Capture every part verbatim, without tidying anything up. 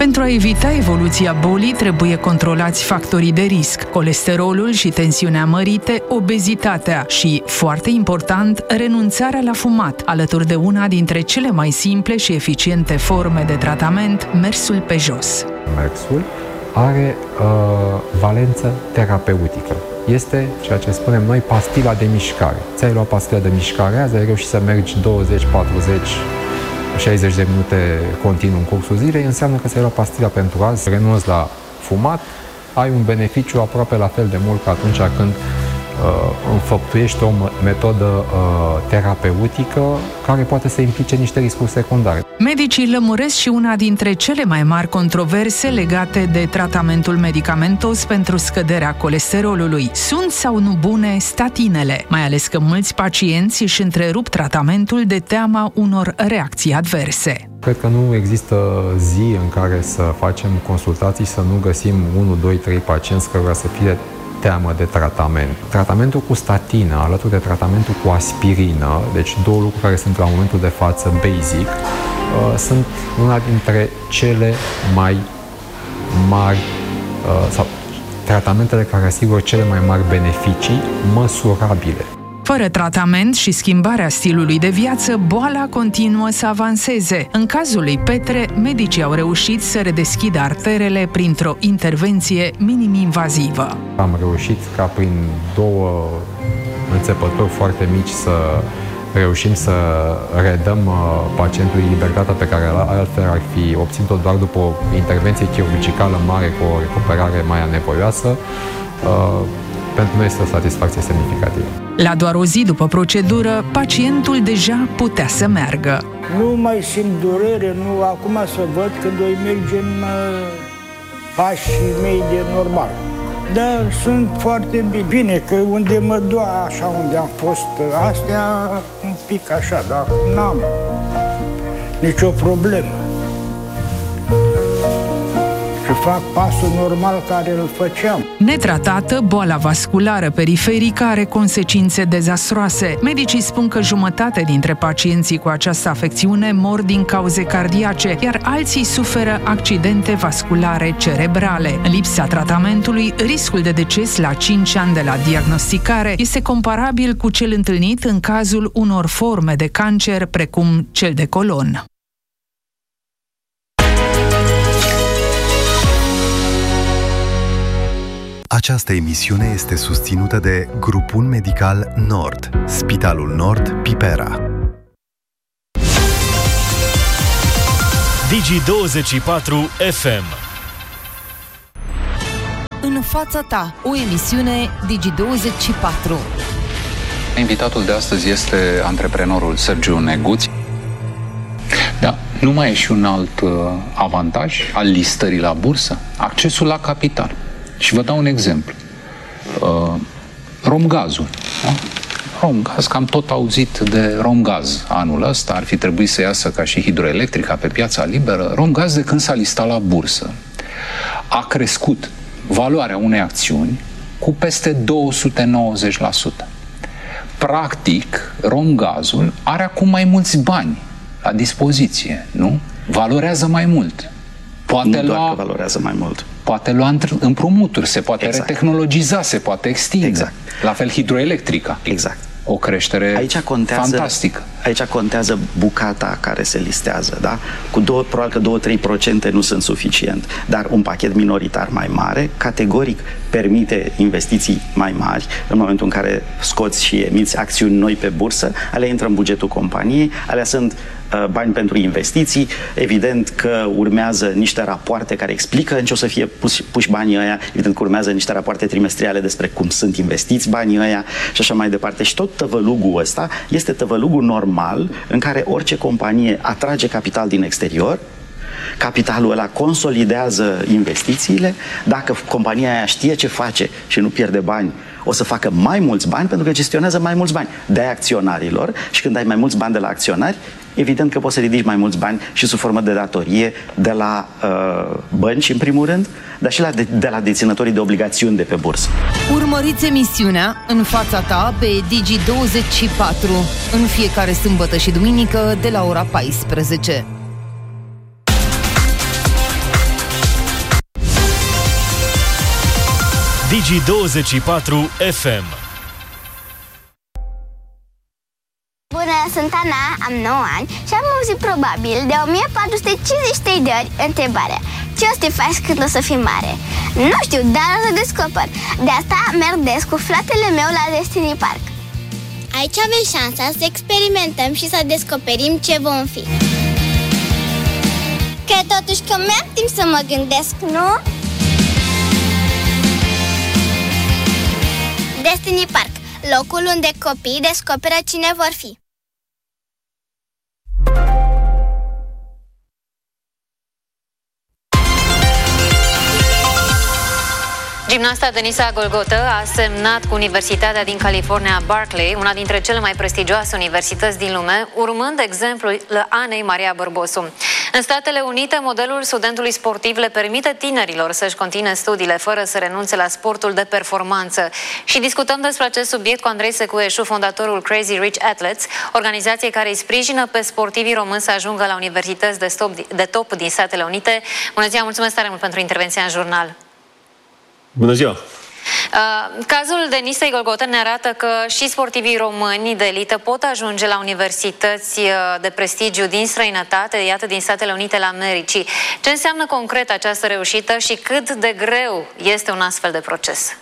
Pentru a evita evoluția bolii, trebuie controlați factorii de risc, colesterolul și tensiunea mărite, obezitatea și, foarte important, renunțarea la fumat, alături de una dintre cele mai simple și eficiente forme de tratament, mersul pe jos. Mersul are uh, valență terapeutică. Este ceea ce spunem noi pastila de mișcare. Ți-ai luat pastila de mișcare azi, ai reușit să mergi douăzeci, patruzeci, șaizeci de minute continuu în cursul zilei, înseamnă că ți-ai luat pastila pentru azi, renunți la fumat, ai un beneficiu aproape la fel de mult ca atunci când uh, înfăptuiești o metodă uh, terapeutică care poate să implice niște riscuri secundare. Medicii lămuresc și una dintre cele mai mari controverse legate de tratamentul medicamentos pentru scăderea colesterolului. Sunt sau nu bune statinele? Mai ales că mulți pacienți își întrerup tratamentul de teama unor reacții adverse. Cred că nu există zi în care să facem consultații să nu găsim unu, doi, trei pacienți cărora să fie teamă de tratament. Tratamentul cu statină, alături de tratamentul cu aspirină, deci două lucruri care sunt la momentul de față basic, uh, sunt una dintre cele mai mari uh, sau tratamentele care asigură cele mai mari beneficii măsurabile. Fără tratament și schimbarea stilului de viață, boala continuă să avanseze. În cazul lui Petre, medicii au reușit să redeschidă arterele printr-o intervenție minim-invazivă. Am reușit ca prin două înțepături foarte mici să reușim să redăm pacientului libertatea pe care altfel ar fi obținut-o doar după o intervenție chirurgicală mare cu o recuperare mai anevoioasă. Pentru noi este o satisfacție semnificativă. La doar o zi după procedură, pacientul deja putea să meargă. Nu mai simt durere, nu acum să văd când o merge în uh, pașii mei de normal. Dar sunt foarte bine. Bine că unde mă doa, așa unde am fost, astea un pic așa, dar n-am nicio problemă. Și fac pasul normal care îl făceam. Netratată, boala vasculară periferică are consecințe dezastroase. Medicii spun că jumătate dintre pacienții cu această afecțiune mor din cauze cardiace, iar alții suferă accidente vasculare cerebrale. În lipsa tratamentului, riscul de deces la cinci ani de la diagnosticare este comparabil cu cel întâlnit în cazul unor forme de cancer, precum cel de colon. Această emisiune este susținută de Grupul Medical Nord, Spitalul Nord Pipera. Digi douăzeci și patru F M. În fața ta, o emisiune Digi douăzeci și patru. Invitatul de astăzi este antreprenorul Sergiu Neguț. Da, nu mai e și un alt uh, avantaj al listării la bursă? Accesul la capital. Și vă dau un exemplu. Uh, Romgazul. Da? Romgaz, că am tot auzit de Romgaz anul ăsta, ar fi trebuit să iasă ca și hidroelectrica pe piața liberă. Romgaz, de când s-a listat la bursă, a crescut valoarea unei acțiuni cu peste două sute nouăzeci la sută. Practic, Romgazul are acum mai mulți bani la dispoziție, nu? Valorează mai mult. Poate nu lua, doar că valorează mai mult. Poate lua împrumuturi, se poate exact. retehnologiza, se poate extinde. Exact. La fel hidroelectrica. Exact. O creștere aici contează, fantastică. Aici contează bucata care se listează, da? Cu două, probabil că două-trei la sută nu sunt suficient, dar un pachet minoritar mai mare, categoric permite investiții mai mari în momentul în care scoți și emiți acțiuni noi pe bursă, alea intră în bugetul companiei, alea sunt uh, bani pentru investiții, evident că urmează niște rapoarte care explică în ce o să fie puși, puși banii ăia, evident că urmează niște rapoarte trimestriale despre cum sunt investiți banii ăia și așa mai departe. Și tot tăvălugul ăsta este tăvălugul normal în care orice companie atrage capital din exterior, capitalul ăla consolidează investițiile, dacă compania aia știe ce face și nu pierde bani, o să facă mai mulți bani pentru că gestionează mai mulți bani de acționarilor și când ai mai mulți bani de la acționari, evident că poți să ridici mai mulți bani și sub formă de datorie de la uh, bănci în primul rând, dar și la de, de la deținătorii de obligațiuni de pe bursă. Urmăriți emisiunea În fața ta pe Digi douăzeci și patru în fiecare sâmbătă și duminică de la ora paisprezece. Digi douăzeci și patru F M. Bună, sunt Ana, am nouă ani și am auzit probabil de o mie patru sute cincizeci și trei de ori întrebarea: ce o să te faci când o să fii mare? Nu știu, dar o să descoper. De asta merg des cu fratele meu la Destiny Park. Aici avem șansa să experimentăm și să descoperim ce vom fi. Cred totuși că mi-am timp să mă gândesc, nu? Destiny Park, locul unde copiii descoperă cine vor fi. Gimnasta Denisa Golgotă a semnat cu Universitatea din California, Berkeley, una dintre cele mai prestigioase universități din lume, urmând exemplul Anei Maria Bărbosu. În Statele Unite, modelul studentului sportiv le permite tinerilor să-și continue studiile fără să renunțe la sportul de performanță. Și discutăm despre acest subiect cu Andrei Secuieșu, fondatorul Crazy Rich Athletes, organizație care îi sprijină pe sportivii români să ajungă la universități de top, de top din Statele Unite. Bună ziua, mulțumesc tare mult pentru intervenția în jurnal. Bună ziua! Uh, cazul Denisei Golgotă ne arată că și sportivii români de elită pot ajunge la universități de prestigiu din străinătate, iată din Statele Unite ale Americii. Ce înseamnă concret această reușită și cât de greu este un astfel de proces?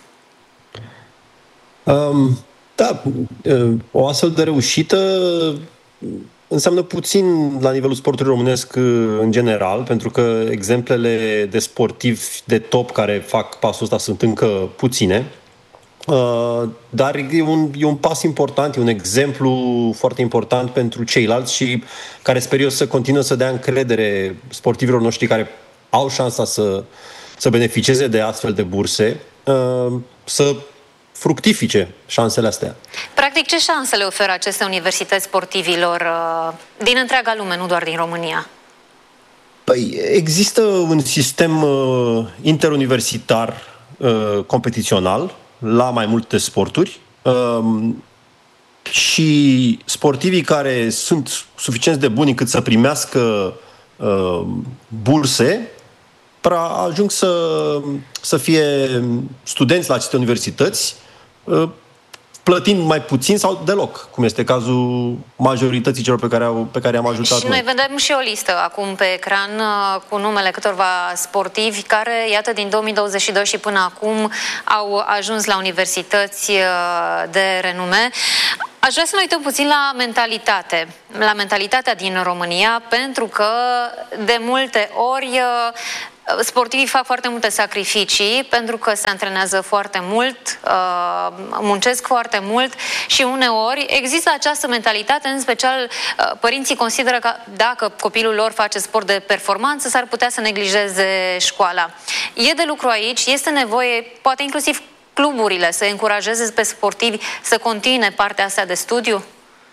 Um, da, o astfel de reușită înseamnă puțin la nivelul sportului românesc în general, pentru că exemplele de sportivi de top care fac pasul ăsta sunt încă puține. Dar e un, e un pas important, e un exemplu foarte important pentru ceilalți și care sper eu să continuă să dea încredere sportivilor noștri care au șansa să, să beneficieze de astfel de burse, să fructifice șansele astea. Practic, ce șanse le oferă aceste universități sportivilor din întreaga lume, nu doar din România? Păi, există un sistem uh, interuniversitar uh, competițional la mai multe sporturi uh, și sportivii care sunt suficient de buni încât să primească uh, burse ajung să, să fie studenți la aceste universități plătind mai puțin sau deloc, cum este cazul majorității celor pe care, au, pe care am ajutat și noi. noi vedem și o listă acum pe ecran cu numele câtorva sportivi care, iată, din două mii douăzeci și doi și până acum au ajuns la universități de renume. Aș vrea să ne uităm puțin la mentalitate, la mentalitatea din România, pentru că de multe ori sportivii fac foarte multe sacrificii pentru că se antrenează foarte mult, muncesc foarte mult și uneori există această mentalitate, în special părinții consideră că dacă copilul lor face sport de performanță s-ar putea să neglijeze școala. E de lucru aici, este nevoie, poate inclusiv cluburile să încurajeze pe sportivi să continue partea asta de studiu?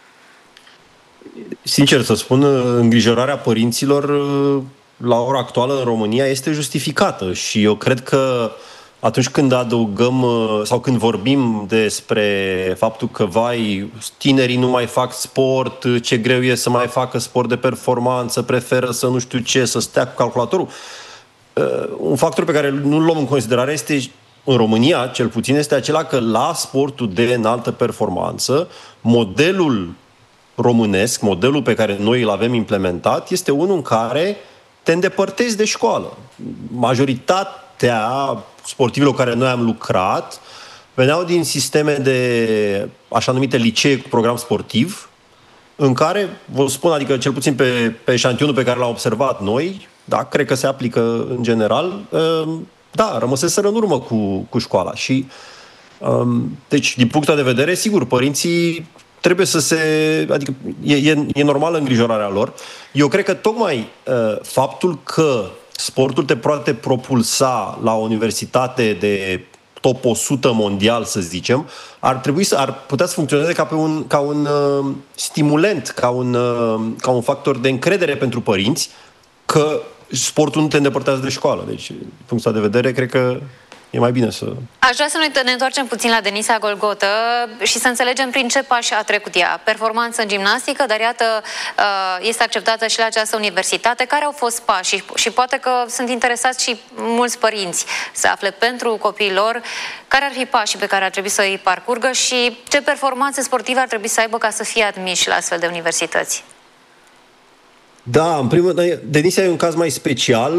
Sincer să spun, îngrijorarea părinților la ora actuală în România este justificată și eu cred că atunci când adăugăm sau când vorbim despre faptul că, vai, tinerii nu mai fac sport, ce greu e să mai facă sport de performanță, preferă să nu știu ce, să stea cu calculatorul, un factor pe care nu-l luăm în considerare este, în România cel puțin, este acela că la sportul de înaltă performanță, modelul românesc, modelul pe care noi îl avem implementat, este unul în care te îndepărtezi de școală. Majoritatea sportivilor care noi am lucrat veneau din sisteme de așa numite licee cu program sportiv, în care, vă spun, adică cel puțin pe, pe eșantionul pe care l-am observat noi, da, cred că se aplică în general, da, rămăseseră în urmă cu, cu școala. Și, deci, din punctul de vedere, sigur, părinții trebuie să se... Adică e, e, e normală îngrijorarea lor. Eu cred că tocmai uh, faptul că sportul te poate propulsa la o universitate de top o sută mondial, să zicem, ar trebui să ar putea să funcționeze ca, pe un, ca un uh, stimulent, ca un, uh, ca un factor de încredere pentru părinți că sportul nu te îndepărtează de școală. Deci, din punctul de vedere, cred că E mai bine să... Aș vrea să ne întoarcem puțin la Denisa Golgotă și să înțelegem prin ce pași a trecut ea. Performanță în gimnastică, dar iată, este acceptată și la această universitate. Care au fost pașii? Și poate că sunt interesați și mulți părinți să afle pentru copiii lor care ar fi pașii pe care ar trebui să îi parcurgă și ce performanțe sportive ar trebui să aibă ca să fie admiși la astfel de universități. Da, în primul rând, Denisa e un caz mai special.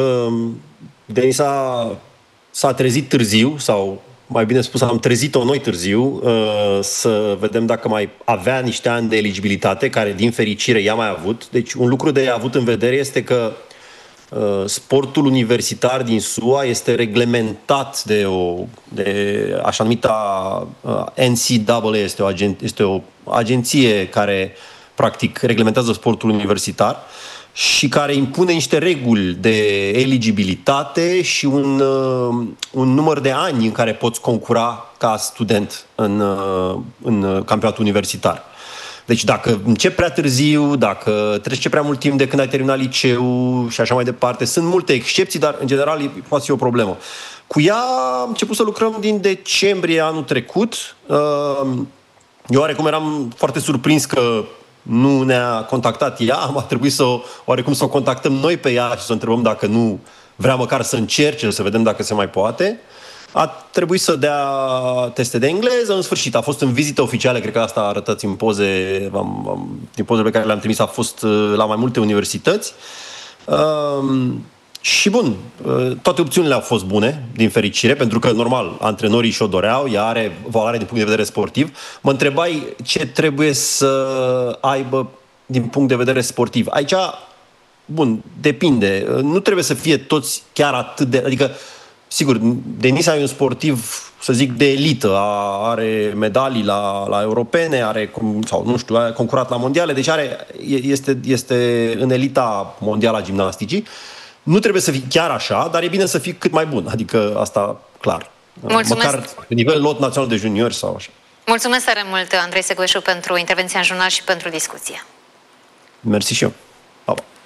Denisa s-a trezit târziu, sau mai bine spus, am trezit-o noi târziu, să vedem dacă mai avea niște ani de eligibilitate, care din fericire i-a mai avut. Deci un lucru de avut în vedere este că sportul universitar din S U A este reglementat de o de așa numita N C A A, este o, agen, este o agenție care practic reglementează sportul universitar și care impune niște reguli de eligibilitate și un, un număr de ani în care poți concura ca student în, în campionatul universitar. Deci dacă începi prea târziu, dacă trece prea mult timp de când ai terminat liceul și așa mai departe, sunt multe excepții, dar în general poate fi o problemă. Cu ea am început să lucrăm din decembrie anul trecut. Eu oarecum eram foarte surprins că nu ne-a contactat ea, a trebuit să oarecum să o contactăm noi pe ea și să o întrebăm dacă nu vrea măcar să încerce, să vedem dacă se mai poate. A trebuit să dea teste de engleză, în sfârșit a fost în vizită oficială, cred că asta arătați în poze, am, am, din pozele pe care le-am trimis, a fost la mai multe universități. Um, și bun, toate opțiunile au fost bune, din fericire, pentru că, normal, antrenorii și-o doreau, ea are valoare din punct de vedere sportiv. Mă întrebai ce trebuie să aibă din punct de vedere sportiv. Aici, bun, depinde. Nu trebuie să fie toți chiar atât de... Adică, sigur, Denisa e un sportiv, să zic, de elită, are medalii la, la europene, are, sau nu știu, a concurat la mondiale, deci are, este, este în elita mondială a gimnasticii. Nu trebuie să fii chiar așa, dar e bine să fii cât mai bun, adică asta clar. Mulțumesc. Măcar pe nivel lot național de juniori sau așa. Mulțumesc tare mult, Andrei Secveșu, pentru intervenția în jurnal și pentru discuție. Mersi și eu. Pa, pa.